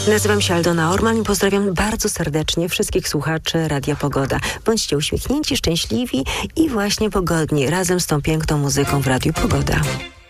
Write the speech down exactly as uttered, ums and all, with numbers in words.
Nazywam się Aldona Orman i pozdrawiam bardzo serdecznie wszystkich słuchaczy Radia Pogoda. Bądźcie uśmiechnięci, szczęśliwi i właśnie pogodni razem z tą piękną muzyką w Radiu Pogoda.